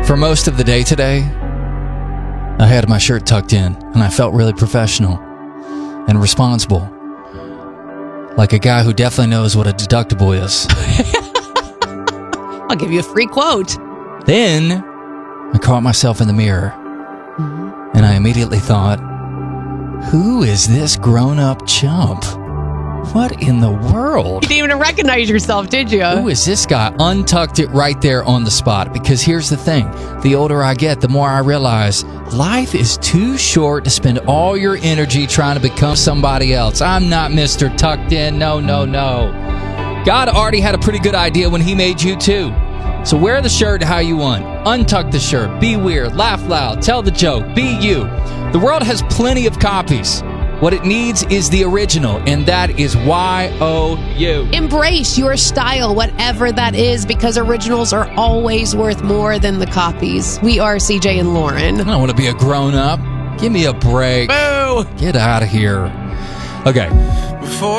For most of the day today, I had my shirt tucked in, and I felt really professional and responsible. Like a guy who definitely knows what a deductible is. I'll give you a free quote. Then, I caught myself in the mirror, and I immediately thought, who is this grown-up chump? What in the world? You didn't even recognize yourself, did you? Who is this guy? Untucked it right there on the spot. Because here's the thing. The older I get, the more I realize life is too short to spend all your energy trying to become somebody else. I'm not Mr. Tucked In. No. God already had a pretty good idea when he made you too. So wear the shirt how you want. Untuck the shirt. Be weird. Laugh loud. Tell the joke. Be you. The world has plenty of copies. What it needs is the original, and that is YOU. Embrace your style, whatever that is, because originals are always worth more than the copies. We are CJ and Lauren. I don't want to be a grown-up. Give me a break. Boo! Get out of here. Okay. Before